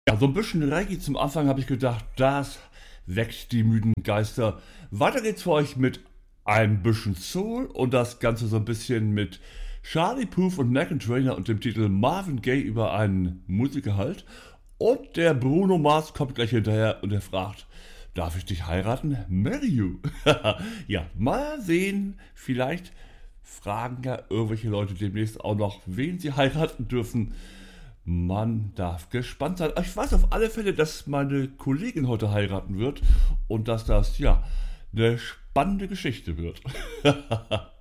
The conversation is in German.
Ja, so ein bisschen Reggae zum Anfang habe ich gedacht, das weckt die müden Geister. Weiter geht's für euch mit ein bisschen Soul und das Ganze so ein bisschen mit Charlie Puth und Meghan Trainor und dem Titel Marvin Gaye über einen Musiker halt. Und der Bruno Mars kommt gleich hinterher und er fragt, darf ich dich heiraten? Marry you. Ja, mal sehen, vielleicht fragen ja irgendwelche Leute demnächst auch noch, wen sie heiraten dürfen. Man darf gespannt sein. Ich weiß auf alle Fälle, dass meine Kollegin heute heiraten wird und dass das, ja, eine spannende Geschichte wird.